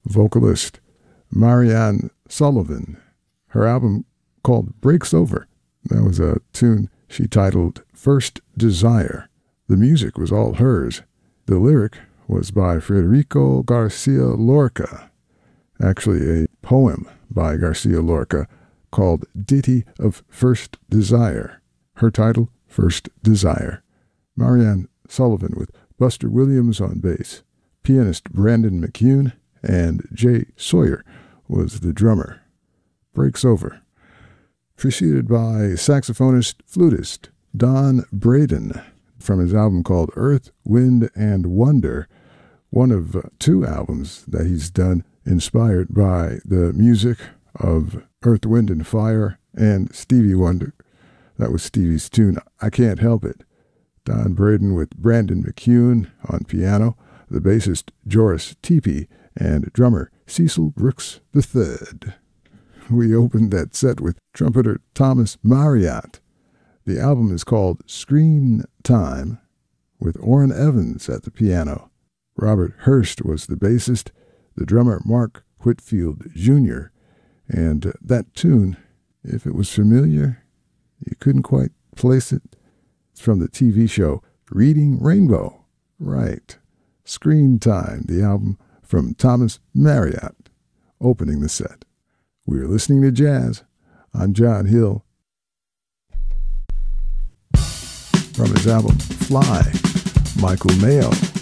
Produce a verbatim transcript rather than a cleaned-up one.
vocalist Marianne Sullivan. Her album called Breaks Over. That was a tune she titled First Desire. The music was all hers. The lyric was by Federico Garcia Lorca, actually a poem by Garcia Lorca called Ditty of First Desire. Her title, First Desire. Marianne Sullivan with Buster Williams on bass, pianist Brandon McCune, and Jay Sawyer was the drummer. Breaks Over. Preceded by saxophonist, flutist Don Braden from his album called Earth, Wind, and Wonder, one of uh, two albums that he's done inspired by the music of Earth, Wind, and Fire and Stevie Wonder. That was Stevie's tune, I Can't Help It. Don Braden with Brandon McCune on piano, the bassist Joris Tepe, and drummer Cecil Brooks the third. We opened that set with trumpeter Thomas Marriott. The album is called Screen Time, with Orrin Evans at the piano. Robert Hurst was the bassist, the drummer Mark Whitfield Junior, and that tune, if it was familiar, you couldn't quite place it. It's from the T V show Reading Rainbow. Right. Screen Time, the album from Thomas Marriott, opening the set. We're listening to jazz. I'm John Hill. From his album Fly, Michael Mayo.